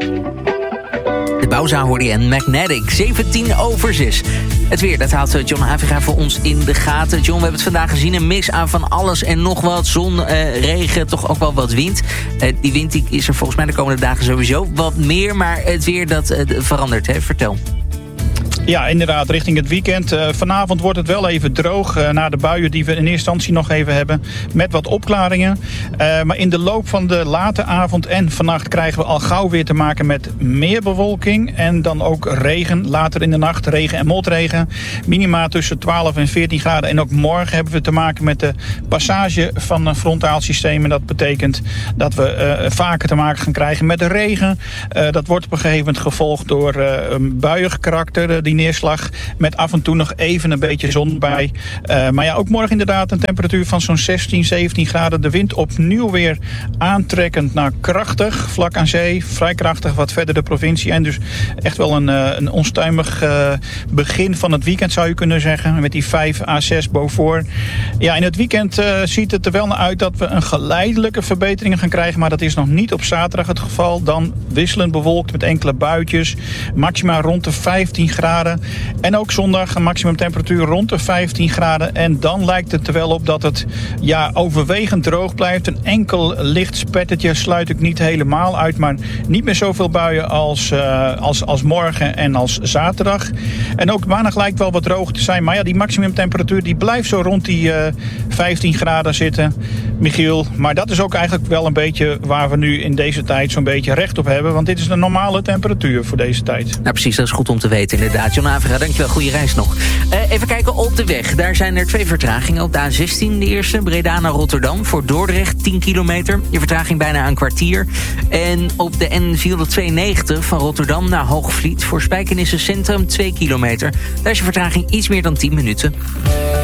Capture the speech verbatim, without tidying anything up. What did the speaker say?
De Bauza hoorde je en Magnetic, zeventien over zes. Het weer, dat haalt John Haviga voor ons in de gaten. John, we hebben het vandaag gezien, een mix aan van alles en nog wat. Zon, uh, regen, toch ook wel wat wind. Uh, die wind die is er volgens mij de komende dagen sowieso wat meer. Maar het weer dat uh, verandert, hè? Vertel. Ja, inderdaad, richting het weekend. Uh, vanavond wordt het wel even droog uh, na de buien die we in eerste instantie nog even hebben. Met wat opklaringen. Uh, maar in de loop van de late avond en vannacht krijgen we al gauw weer te maken met meer bewolking. En dan ook regen later in de nacht. Regen en motregen. Minima tussen twaalf en veertien graden. En ook morgen hebben we te maken met de passage van een frontaal systeem. En dat betekent dat we uh, vaker te maken gaan krijgen met de regen. Uh, dat wordt op een gegeven moment gevolgd door uh, een buiig karakter. Uh, die neerslag met af en toe nog even een beetje zon bij. Uh, maar ja, ook morgen inderdaad een temperatuur van zo'n zestien, zeventien graden. De wind opnieuw weer aantrekkend naar krachtig. Vlak aan zee, vrij krachtig wat verder de provincie. En dus echt wel een, uh, een onstuimig uh, begin van het weekend zou je kunnen zeggen. Met die vijf à zes Beaufort. Ja, in het weekend uh, ziet het er wel naar uit dat we een geleidelijke verbetering gaan krijgen. Maar dat is nog niet op zaterdag het geval. Dan wisselend bewolkt met enkele buitjes. Maxima rond de vijftien graden. En ook zondag een maximumtemperatuur rond de vijftien graden. En dan lijkt het er wel op dat het ja, overwegend droog blijft. Een enkel licht spettertje sluit ik niet helemaal uit. Maar niet meer zoveel buien als, uh, als, als morgen en als zaterdag. En ook maandag lijkt wel wat droog te zijn. Maar ja, die maximumtemperatuur die blijft zo rond die uh, vijftien graden zitten. Michiel, maar dat is ook eigenlijk wel een beetje waar we nu in deze tijd zo'n beetje recht op hebben. Want dit is de normale temperatuur voor deze tijd. Nou precies, dat is goed om te weten inderdaad. John Haviga, dankjewel. Goede reis nog. Uh, even kijken op de weg. Daar zijn er twee vertragingen. Op de A zestien de eerste, Breda naar Rotterdam. Voor Dordrecht tien kilometer. Je vertraging bijna een kwartier. En op de N vierhonderdtweeënnegentig van Rotterdam naar Hoogvliet. Voor Spijkenisse Centrum twee kilometer. Daar is je vertraging iets meer dan tien minuten.